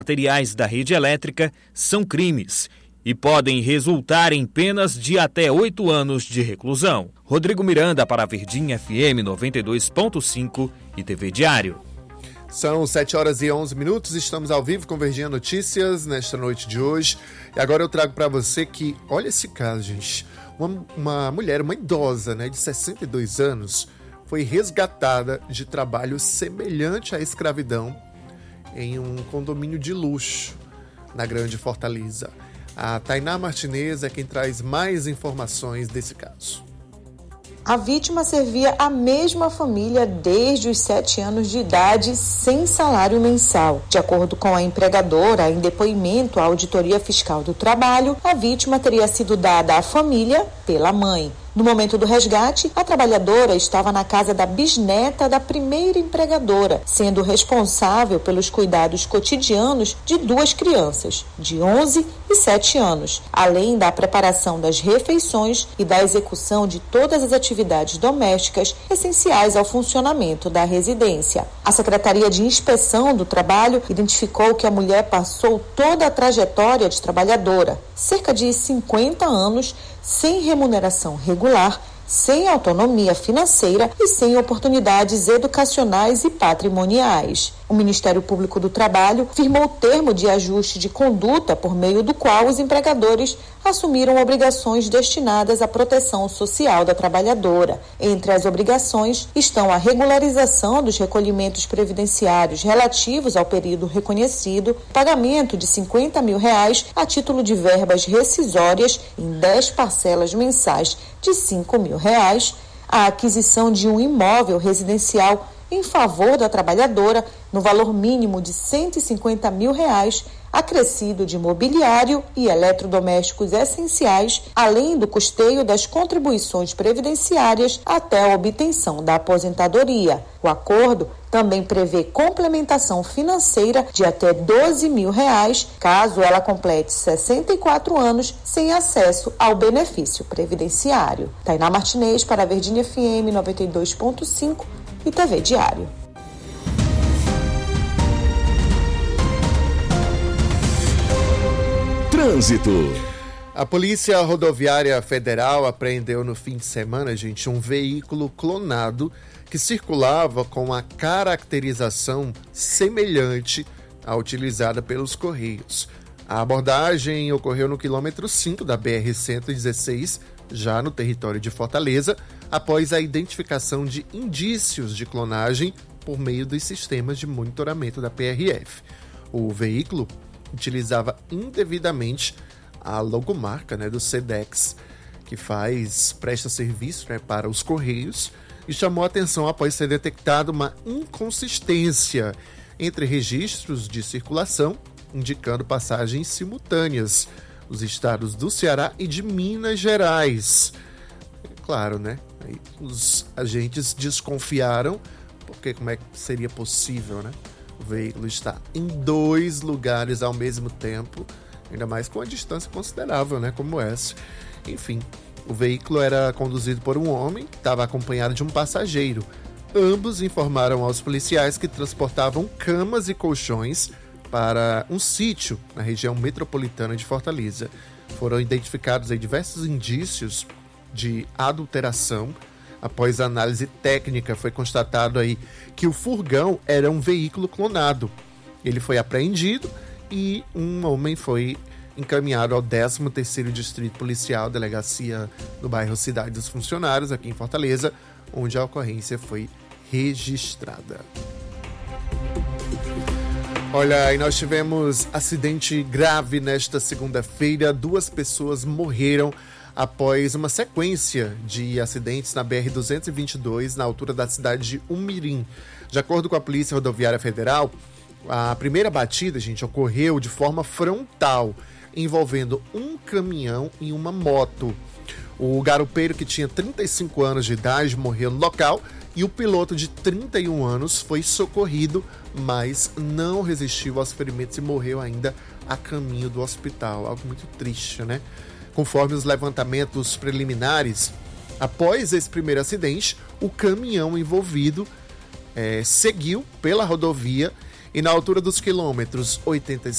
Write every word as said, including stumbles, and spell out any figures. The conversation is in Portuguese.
materiais da rede elétrica são crimes e podem resultar em penas de até oito anos de reclusão. Rodrigo Miranda para a Verdinha F M noventa e dois ponto cinco e T V Diário. São sete horas e onze minutos, estamos ao vivo com Verdinha Notícias nesta noite de hoje. E agora eu trago para você que, olha esse caso, gente. Uma, uma mulher, uma idosa, né, de sessenta e dois anos, foi resgatada de trabalho semelhante à escravidão em um condomínio de luxo na Grande Fortaleza. A Tainá Martinez é quem traz mais informações desse caso. A vítima servia a mesma família desde os sete anos de idade, sem salário mensal. De acordo com a empregadora, em depoimento à Auditoria Fiscal do Trabalho, a vítima teria sido dada à família pela mãe. No momento do resgate, a trabalhadora estava na casa da bisneta da primeira empregadora, sendo responsável pelos cuidados cotidianos de duas crianças, de onze e sete anos, além da preparação das refeições e da execução de todas as atividades domésticas essenciais ao funcionamento da residência. A Secretaria de Inspeção do Trabalho identificou que a mulher passou toda a trajetória de trabalhadora, cerca de cinquenta anos, sem remuneração regular, sem autonomia financeira e sem oportunidades educacionais e patrimoniais. O Ministério Público do Trabalho firmou o termo de ajuste de conduta por meio do qual os empregadores assumiram obrigações destinadas à proteção social da trabalhadora. Entre as obrigações estão a regularização dos recolhimentos previdenciários relativos ao período reconhecido, pagamento de cinquenta mil reais a título de verbas rescisórias em dez parcelas mensais de cinco mil reais, a aquisição de um imóvel residencial em favor da trabalhadora no valor mínimo de cento e cinquenta mil reais, acrescido de mobiliário e eletrodomésticos essenciais, além do custeio das contribuições previdenciárias até a obtenção da aposentadoria. O acordo também prevê complementação financeira de até doze mil reais, caso ela complete sessenta e quatro anos sem acesso ao benefício previdenciário. Tainá Martinez para a Verdinha F M noventa e dois ponto cinco e T V Diário. Trânsito. A Polícia Rodoviária Federal apreendeu no fim de semana, gente, um veículo clonado que circulava com a caracterização semelhante à utilizada pelos Correios. A abordagem ocorreu no quilômetro cinco da B R cento e dezesseis, já no território de Fortaleza, após a identificação de indícios de clonagem por meio dos sistemas de monitoramento da P R F. O veículo utilizava indevidamente a logomarca, né, do Sedex, que faz, presta serviço, né, para os Correios, e chamou a atenção após ser detectada uma inconsistência entre registros de circulação, indicando passagens simultâneas nos estados do Ceará e de Minas Gerais. Claro, né? Aí os agentes desconfiaram, porque como é que seria possível, né? O veículo está em dois lugares ao mesmo tempo, ainda mais com a distância considerável, né, como essa. Enfim, o veículo era conduzido por um homem que estava acompanhado de um passageiro. Ambos informaram aos policiais que transportavam camas e colchões para um sítio na região metropolitana de Fortaleza. Foram identificados aí diversos indícios de adulteração. Após a análise técnica, foi constatado aí que o furgão era um veículo clonado. Ele foi apreendido e um homem foi encaminhado ao décimo terceiro Distrito Policial, delegacia do bairro Cidade dos Funcionários, aqui em Fortaleza, onde a ocorrência foi registrada. Olha, e nós tivemos acidente grave nesta segunda-feira. Duas pessoas morreram após uma sequência de acidentes na B R duzentos e vinte e dois, na altura da cidade de Umirim. De acordo com a Polícia Rodoviária Federal, a primeira batida, gente, ocorreu de forma frontal, envolvendo um caminhão e uma moto. O garupeiro, que tinha trinta e cinco anos de idade, morreu no local, e o piloto de trinta e um anos foi socorrido, mas não resistiu aos ferimentos e morreu ainda a caminho do hospital. Algo muito triste, né? Conforme os levantamentos preliminares, após esse primeiro acidente, o caminhão envolvido é, seguiu pela rodovia e na altura dos quilômetros oitenta e